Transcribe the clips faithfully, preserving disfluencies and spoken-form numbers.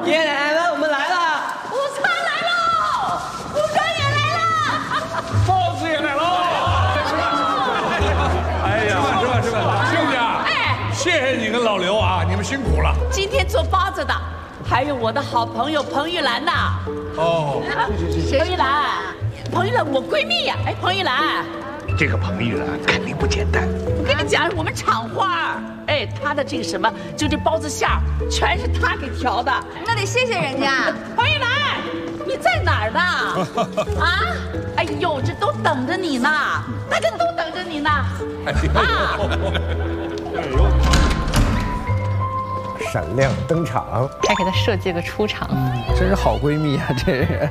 爷爷奶奶们，我们来了！ 午餐来喽，武装也来了， 包子也来喽！哎呀，吃饭吃饭吃饭！兄弟啊，哎，谢谢你跟老刘啊，你们辛苦了。 今天做包子的还有我的好朋友彭玉兰呐。 哦， 彭玉兰，彭玉兰，我闺蜜呀。哎，彭玉兰。 这个彭玉兰肯定不简单。 我跟你讲，我们厂花，哎，她的这个什么，就这包子馅儿，全是她给调的。 那得谢谢人家。 彭玉兰，你在哪儿呢？啊？哎呦，这都等着你呢，大家都等着你呢。啊！ 哎呦， 闪亮登场， 还给她设计个出场， 真是好闺蜜啊，这是。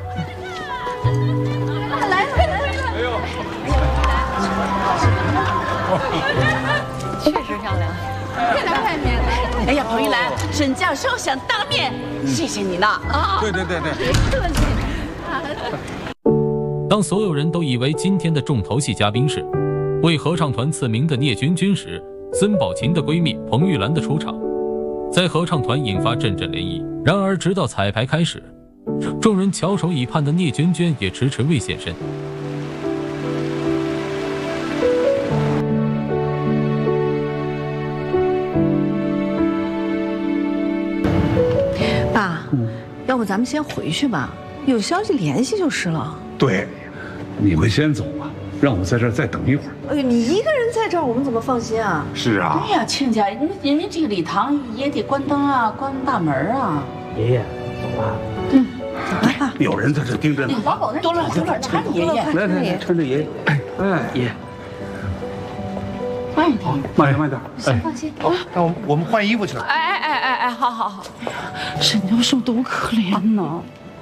确实漂亮， 快来快面。 哎呀，彭玉兰，沈教授想当面谢谢你呢啊！ 对对对对。 客气。 当所有人都以为今天的重头戏嘉宾是为合唱团赐名的聂娟娟时，孙宝琴的闺蜜彭玉兰的出场，在合唱团引发阵阵涟漪。然而，直到彩排开始，众人翘首以盼的聂娟娟也迟迟未现身。 爸，要不咱们先回去吧，有消息联系就是了。 对，你们先走吧，让我在这儿再等一会儿。 哎呦，你一个人在这儿，我们怎么放心啊？ 是啊。 对呀，亲家，人人家这个礼堂也得关灯啊，关大门啊。 爷爷，走吧。 嗯，走吧，爸。 有人在这盯着呢。 老狗那多了多了，搀着爷爷。 来来来，搀着爷爷。哎哎，爷。 慢一点， 慢点，慢点。 行，放心。 好，那我我们换衣服去了。 哎哎哎哎哎，好好好。沈教授多可怜呐！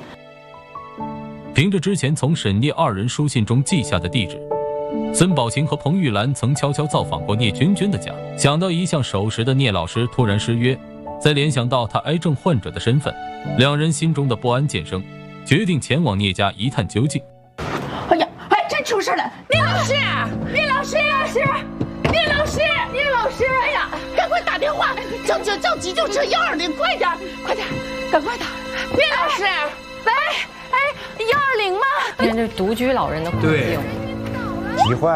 凭着之前从沈聂二人书信中记下的地址，孙宝琴和彭玉兰曾悄悄造访过聂娟娟的家。想到一向守时的聂老师突然失约，再联想到他癌症患者的身份，两人心中的不安渐生，决定前往聂家一探究竟。 哎呀，哎，真出事了！聂老师，聂老师，老师。 聂老师，聂老师，哎呀，赶快打电话，叫叫叫急救车幺二零，快点，快点，赶快打！聂老师，喂，哎，幺二零吗？ 你看这独居老人的困境。 急坏。